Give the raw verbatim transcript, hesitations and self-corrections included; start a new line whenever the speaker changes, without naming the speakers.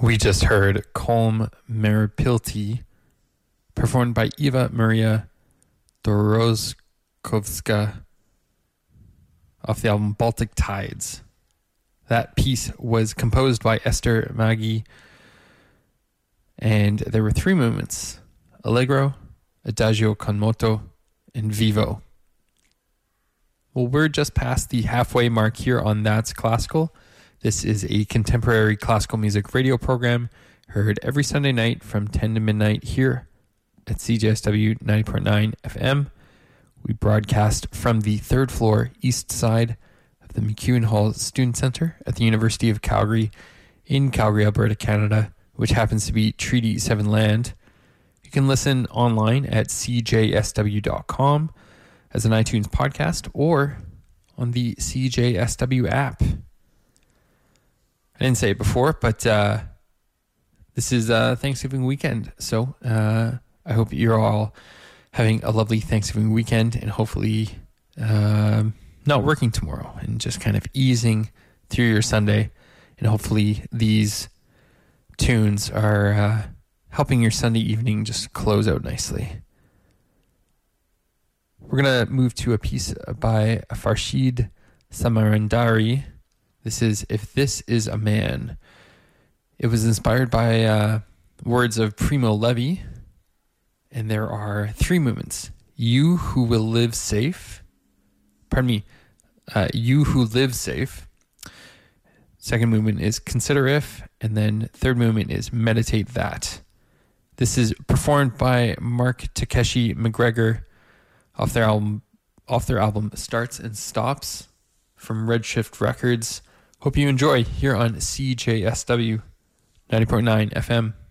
We just heard Kolm Meripilti, performed by Eva Maria Doroskovska off the album Baltic Tides. That piece was composed by Esther Maggi, and there were three movements: Allegro, Adagio con moto, and Vivo. Well, we're just past the halfway mark here on That's Classical. This is a contemporary classical music radio program heard every Sunday night from ten to midnight here at C J S W ninety point nine F M. We broadcast from the third floor east side of the McEwen Hall Student Center at the University of Calgary in Calgary, Alberta, Canada, which happens to be Treaty seven land. You can listen online at c j s w dot com as an iTunes podcast or on the C J S W app. I didn't say it before, but uh, this is uh, Thanksgiving weekend. So uh, I hope you're all having a lovely Thanksgiving weekend and hopefully uh, not working tomorrow and just kind of easing through your Sunday. And hopefully these tunes are uh, helping your Sunday evening just close out nicely. We're going to move to a piece by Farshid Samarandari. This is If This Is a Man. It was inspired by uh, words of Primo Levi, and there are three movements. You who will live safe. Pardon me. Uh, you who live safe. Second movement is consider if, and then third movement is meditate that. This is performed by Mark Takeshi McGregor off their album, off their album Starts and Stops from Redshift Records. Hope you enjoy here on C J S W ninety point nine F M.